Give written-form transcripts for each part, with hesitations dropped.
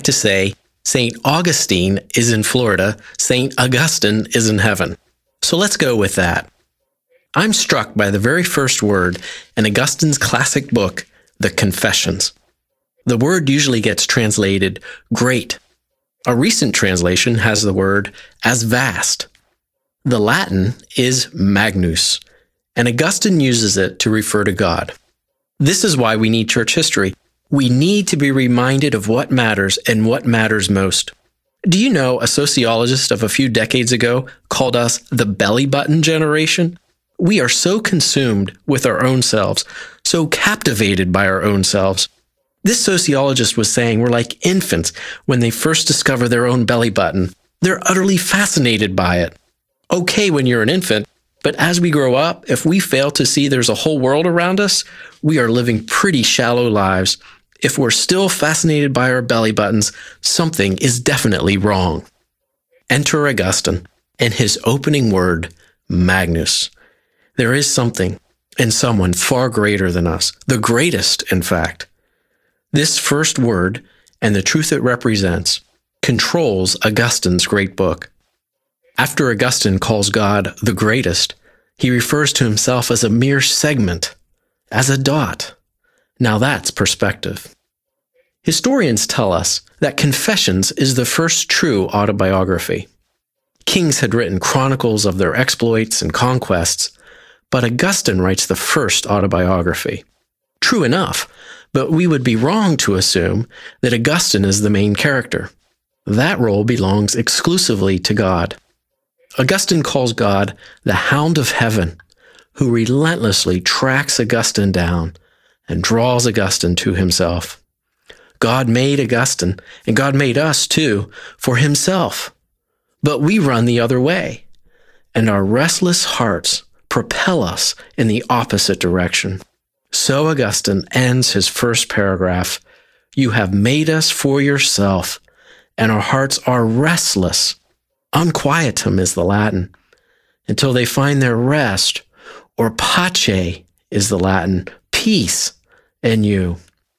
to say St. Augustine is in Florida, St. Augustine is in heaven. So let's go with that. I'm struck by the very first word in Augustine's classic book, The Confessions. The word usually gets translated great. A recent translation has the word as vast. The Latin is magnus, and Augustine uses it to refer to God. This is why we need church history. We need to be reminded of what matters and what matters most. Do you know a sociologist of a few decades ago called us the belly button generation? We are so consumed with our own selves, so captivated by our own selves. This sociologist was saying we're like infants when they first discover their own belly button. They're utterly fascinated by it. Okay when you're an infant, but as we grow up, if we fail to see there's a whole world around us, we are living pretty shallow lives. If we're still fascinated by our belly buttons, something is definitely wrong. Enter Augustine and his opening word, magnus. There is something and someone far greater than us, the greatest, in fact. This first word and the truth it represents controls Augustine's great book. After Augustine calls God the greatest, he refers to himself as a mere segment, as a dot. Now that's perspective. Historians tell us that Confessions is the first true autobiography. Kings had written chronicles of their exploits and conquests, but Augustine writes the first autobiography. True enough, but we would be wrong to assume that Augustine is the main character. That role belongs exclusively to God. Augustine calls God the Hound of Heaven, who relentlessly tracks Augustine down and draws Augustine to himself. God made Augustine, and God made us too, for himself. But we run the other way, and our restless hearts propel us in the opposite direction. So Augustine ends his first paragraph, "You have made us for yourself, and our hearts are restless." Unquietum is the Latin, until they find their rest, or pace is the Latin, peace in you.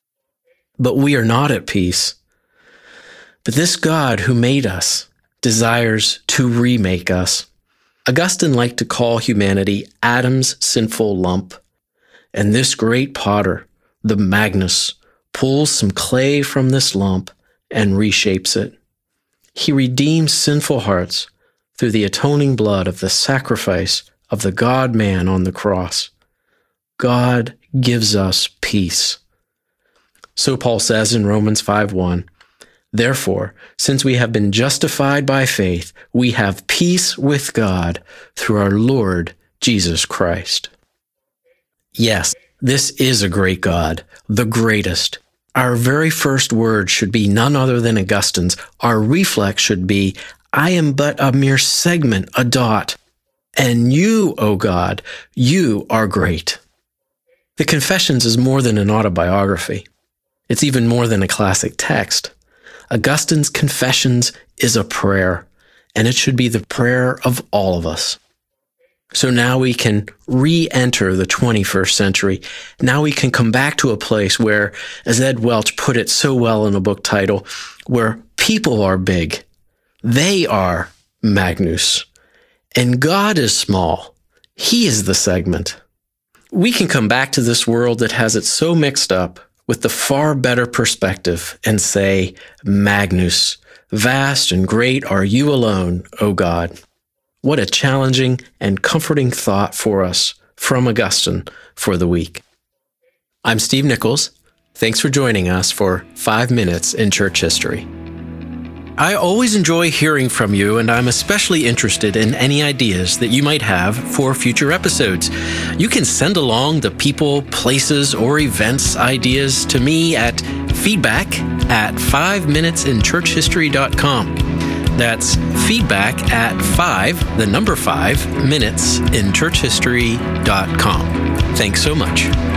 But we are not at peace. But this God who made us desires to remake us. Augustine liked to call humanity Adam's sinful lump, and this great potter, the Magnus, pulls some clay from this lump and reshapes it. He redeems sinful hearts through the atoning blood of the sacrifice of the God-man on the cross. God gives us peace. So Paul says in Romans 5:1, "Therefore, since we have been justified by faith, we have peace with God through our Lord Jesus Christ." Yes, this is a great God, the greatest. Our very first word should be none other than Augustine's. Our reflex should be, I am but a mere segment, a dot. And you, O God, you are great. The Confessions is more than an autobiography. It's even more than a classic text. Augustine's Confessions is a prayer, and it should be the prayer of all of us. So now we can re-enter the 21st century. Now we can come back to a place where, as Ed Welch put it so well in a book title, where people are big. They are Magnus. And God is small. He is the segment. We can come back to this world that has it so mixed up with the far better perspective and say, Magnus, vast and great are you alone, O God. What a challenging and comforting thought for us from Augustine for the week. I'm Steve Nichols. Thanks for joining us for 5 Minutes in Church History. I always enjoy hearing from you, and I'm especially interested in any ideas that you might have for future episodes. You can send along the people, places, or events ideas to me at feedback@5minutesinchurchhistory.com. That's feedback at 5 minutes in churchhistory.com. Thanks so much.